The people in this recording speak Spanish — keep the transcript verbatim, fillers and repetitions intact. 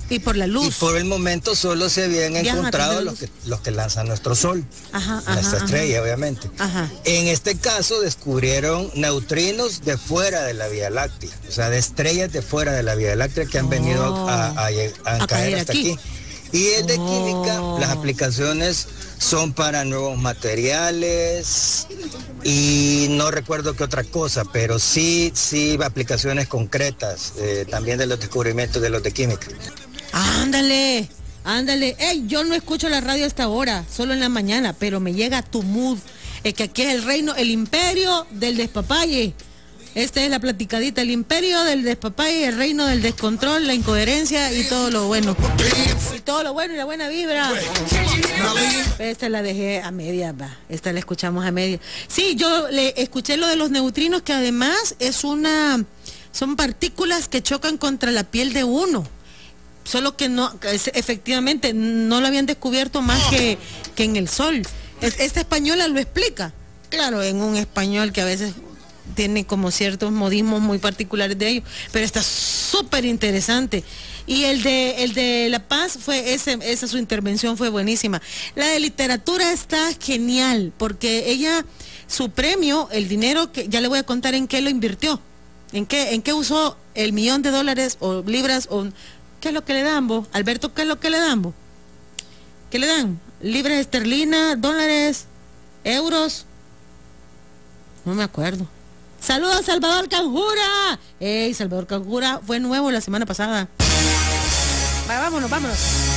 Y por la luz. Y por el momento solo se habían Viajan encontrado los que, los que lanzan nuestro Sol, ajá, ajá, nuestra ajá. estrella, obviamente. Ajá. En este caso descubrieron neutrinos de fuera de la Vía Láctea, o sea, de estrellas de fuera de la Vía Láctea que han Oh. venido a, a, a, a A caer caer hasta aquí. aquí. Y es de Oh. química, las aplicaciones son para nuevos materiales y no recuerdo qué otra cosa, pero sí, sí aplicaciones concretas, eh, también de los descubrimientos de los de química. Ándale, ándale. Ey, yo no escucho la radio hasta ahora, solo en la mañana, pero me llega tu mood. Es que aquí es el reino, el imperio del despapalle. Esta es la platicadita, el imperio del despapalle, el reino del descontrol, la incoherencia y todo lo bueno. Y todo lo bueno y la buena vibra. Esta la dejé a media, va. Esta la escuchamos a media. Sí, yo le escuché lo de los neutrinos, que además es una, son partículas que chocan contra la piel de uno. Solo que no, efectivamente, no lo habían descubierto más que, que en el Sol. Esta española lo explica. Claro, en un español que a veces tiene como ciertos modismos muy particulares de ellos, pero está súper interesante. Y el de el de La Paz fue ese, esa su intervención fue buenísima. La de literatura está genial, porque ella, su premio, el dinero que ya le voy a contar en qué lo invirtió, en qué, en qué usó el millón de dólares o libras, o ¿qué es lo que le dan vos? Alberto, ¿qué es lo que le dan vos? ¿Qué le dan? Libras esterlinas, dólares, euros, no me acuerdo. Saludos, Salvador Canjura. Ey, Salvador Canjura fue nuevo la semana pasada. Va, vámonos, vámonos.